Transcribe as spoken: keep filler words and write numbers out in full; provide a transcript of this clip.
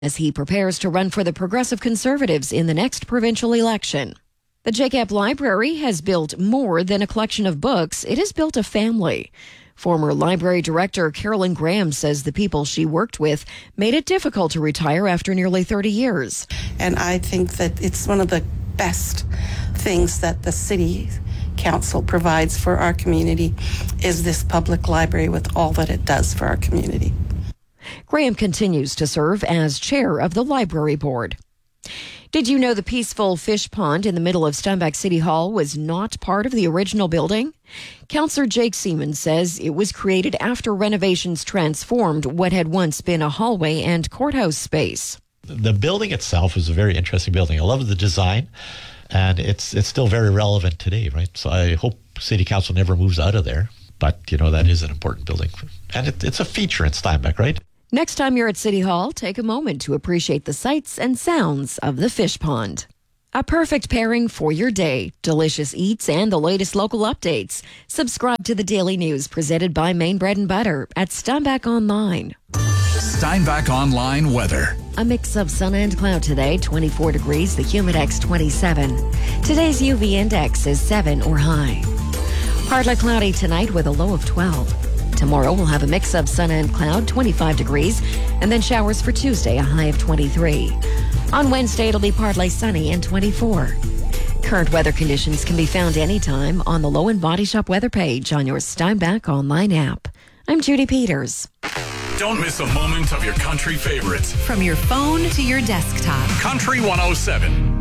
as he prepares to run for the Progressive Conservatives in the next provincial election. The J CAP Library has built more than a collection of books. It has built a family. Former library director Carolyn Graham says the people she worked with made it difficult to retire after nearly thirty years. And I think that it's one of the best things that the city council provides for our community is this public library with all that it does for our community. Graham continues to serve as chair of the library board. Did you know the peaceful fish pond in the middle of Steinbach City Hall was not part of the original building? Councillor Jake Seaman says it was created after renovations transformed what had once been a hallway and courthouse space. The building itself is a very interesting building. I love the design, and it's it's still very relevant today, right? So I hope City Council never moves out of there. But, you know, that is an important building. And it, it's a feature in Steinbach, right? Next time you're at City Hall, take a moment to appreciate the sights and sounds of the fish pond. A perfect pairing for your day. Delicious eats and the latest local updates. Subscribe to the Daily News presented by Maine Bread and Butter at Steinbach Online. Steinbach Online weather. A mix of sun and cloud today, twenty-four degrees, the humidex twenty-seven. Today's U V index is seven or high. Partly cloudy tonight with a low of twelve. Tomorrow we'll have a mix of sun and cloud, twenty-five degrees, and then showers for Tuesday, a high of twenty-three. On Wednesday, it'll be partly sunny and twenty-four. Current weather conditions can be found anytime on the Low and Body Shop weather page on your Steinbach Online app. I'm Judy Peters. Don't miss a moment of your country favorites. From your phone to your desktop. Country one oh seven.